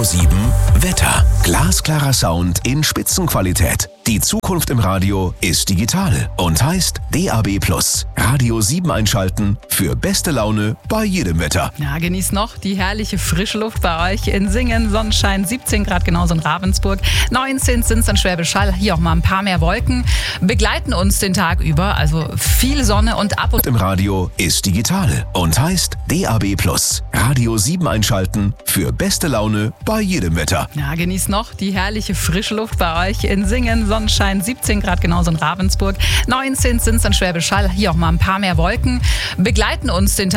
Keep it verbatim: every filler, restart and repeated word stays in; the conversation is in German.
Radio sieben Wetter. Glasklarer Sound in Spitzenqualität. Die Zukunft im Radio ist digital und heißt D A B plus. Radio sieben einschalten für beste Laune bei jedem Wetter. Ja, genießt noch die herrliche frische Luft bei euch in Singen. Sonnenschein, siebzehn Grad genauso in Ravensburg. neunzehn sind es in Schwäbisch Hall. Hier auch mal ein paar mehr Wolken. Begleiten uns den Tag über. Also viel Sonne und ab und im Radio ist digital und heißt D A B plus. Radio sieben einschalten für beste Laune bei jedem Wetter. Ja, genießt noch die herrliche frische Luft bei euch in Singen. Sonnenschein, siebzehn Grad genauso in Ravensburg. neunzehn sind es in Schwäbisch Hall. Hier auch mal ein paar mehr Wolken. Begleiten uns den Tag